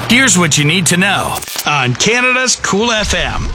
Here's what you need to know on Canada's Cool FM.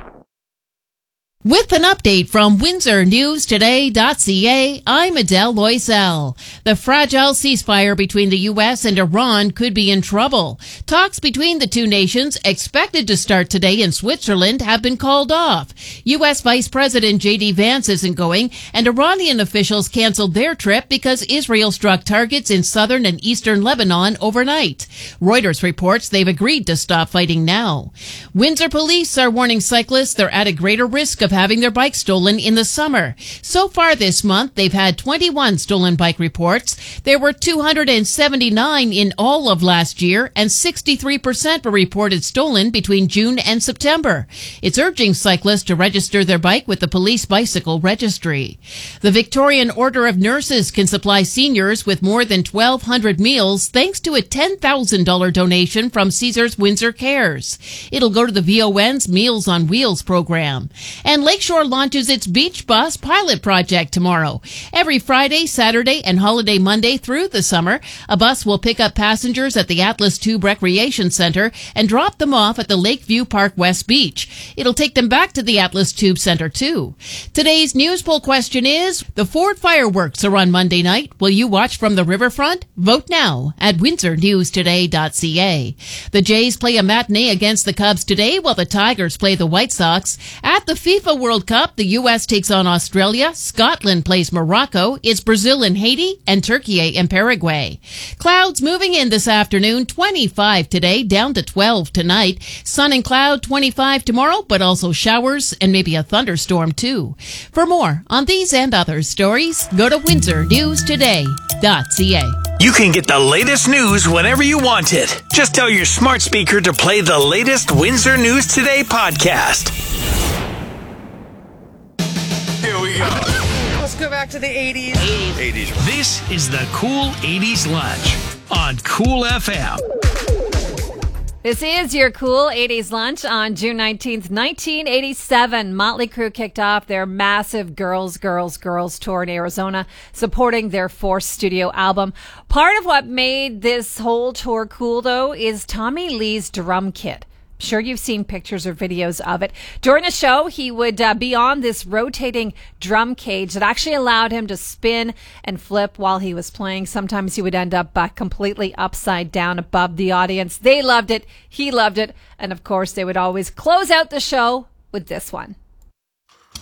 With an update from WindsorNewsToday.ca, I'm Adele Loisel. The fragile ceasefire between the U.S. and Iran could be in trouble. Talks between the two nations, expected to start today in Switzerland, have been called off. U.S. Vice President J.D. Vance isn't going, and Iranian officials canceled their trip because Israel struck targets in southern and eastern Lebanon overnight. Reuters reports they've agreed to stop fighting now. Windsor police are warning cyclists they're at a greater risk of having their bikes stolen in the summer. So far this month, they've had 21 stolen bike reports. There were 279 in all of last year, and 63% were reported stolen between June and September. It's urging cyclists to register their bike with the Police Bicycle Registry. The Victorian Order of Nurses can supply seniors with more than 1,200 meals thanks to a $10,000 donation from Caesars Windsor Cares. It'll go to the VON's Meals on Wheels program. And Lakeshore launches its Beach Bus pilot project tomorrow. Every Friday, Saturday, and holiday Monday through the summer, a bus will pick up passengers at the Atlas Tube Recreation Center and drop them off at the Lakeview Park West Beach. It'll take them back to the Atlas Tube Center, too. Today's news poll question is, the Ford fireworks are on Monday night. Will you watch from the riverfront? Vote now at WindsorNewsToday.ca. The Jays play a matinee against the Cubs today, while the Tigers play the White Sox. At the FIFA World Cup, the U.S. takes on Australia, Scotland plays Morocco, it's Brazil and Haiti, and Turkey and Paraguay. Clouds moving in this afternoon, 25 today, down to 12 tonight. Sun and cloud, 25 tomorrow, but also showers and maybe a thunderstorm too. For more on these and other stories, go to WindsorNewsToday.ca. You can get the latest news whenever you want it. Just tell your smart speaker to play the latest Windsor News Today podcast. Here we go. Let's go back to the 80s. 80s. This is the Cool 80s Lunch on Cool FM. This is your Cool 80s Lunch on June 19th, 1987. Motley Crue kicked off their massive Girls, Girls, Girls tour in Arizona, supporting their fourth studio album. Part of what made this whole tour cool, though, is Tommy Lee's drum kit. Sure, you've seen pictures or videos of it. During the show, he would be on this rotating drum cage that actually allowed him to spin and flip while he was playing. Sometimes he would end up completely upside down above the audience. They loved it. He loved it. And of course, they would always close out the show with this one.